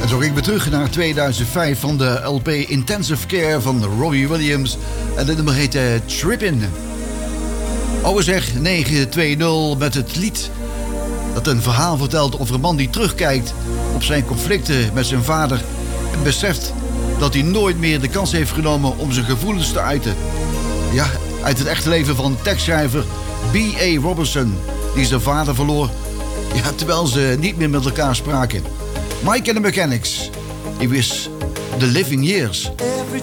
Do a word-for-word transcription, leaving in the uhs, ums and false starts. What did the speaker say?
Zo ging ik weer terug naar tweeduizend vijf van de L P Intensive Care van Robbie Williams. En dit nummer heet uh, Trippin'. Oh zeg, negen twee nul met het lied dat een verhaal vertelt over een man die terugkijkt op zijn conflicten met zijn vader en beseft dat hij nooit meer de kans heeft genomen om zijn gevoelens te uiten. Ja, uit het echte leven van tekstschrijver B A Robertson, die zijn vader verloor, ja, terwijl ze niet meer met elkaar spraken. Mike and the Mechanics, he was The Living Years.